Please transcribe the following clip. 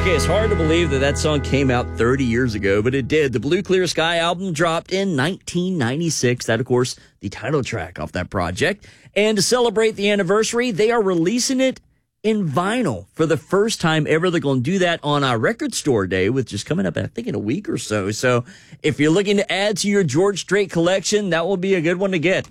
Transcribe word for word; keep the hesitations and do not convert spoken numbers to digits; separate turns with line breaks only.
Okay, it's hard to believe that that song came out thirty years ago, but it did. The Blue Clear Sky album dropped in nineteen ninety-six. That, of course, the title track off that project. And to celebrate the anniversary, they are releasing it in vinyl for the first time ever. They're going to do that on our Record Store Day, which is coming up, I think, in a week or so. So if you're looking to add to your George Strait collection, that will be a good one to get.